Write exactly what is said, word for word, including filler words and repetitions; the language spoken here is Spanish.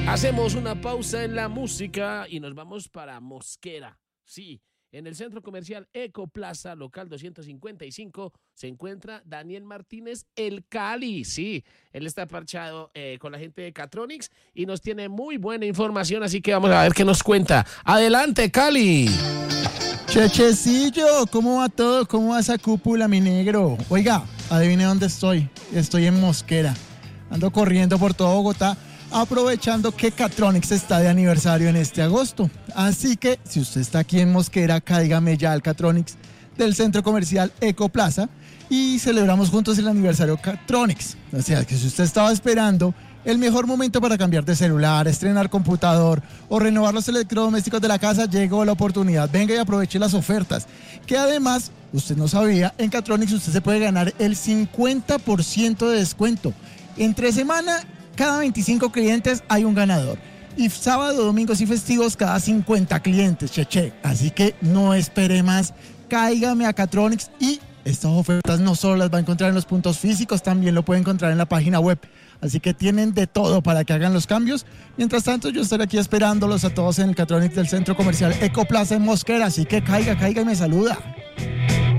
Hacemos una pausa en la música y nos vamos para Mosquera. Sí, en el centro comercial Ecoplaza, local doscientos cincuenta y cinco, se encuentra Daniel Martínez, el Cali. Sí, él está parchado eh, con la gente de Catronics y nos tiene muy buena información, así que vamos a ver qué nos cuenta. Adelante, Cali. Chechecillo, ¿cómo va todo? ¿Cómo va esa cúpula, mi negro? Oiga, adivine dónde estoy. Estoy en Mosquera. Ando corriendo por toda Bogotá, aprovechando que Catronics está de aniversario en este agosto. Así que, si usted está aquí en Mosquera, cáigame ya al Catronics del centro comercial Ecoplaza y celebramos juntos el aniversario Catronics. O sea, que si usted estaba esperando el mejor momento para cambiar de celular, estrenar computador o renovar los electrodomésticos de la casa, llegó la oportunidad. Venga y aproveche las ofertas, que además, usted no sabía, en Catronics usted se puede ganar el cincuenta por ciento de descuento. Entre semana, cada veinticinco clientes hay un ganador. Y sábado, domingos y festivos, cada cincuenta clientes, cheche. Así que no espere más, cáigame a Catronics y estas ofertas no solo las va a encontrar en los puntos físicos, también lo puede encontrar en la página web. Así que tienen de todo para que hagan los cambios. Mientras tanto, yo estaré aquí esperándolos a todos en el Catronics del centro comercial Ecoplaza en Mosquera. Así que caiga, caiga y me saluda.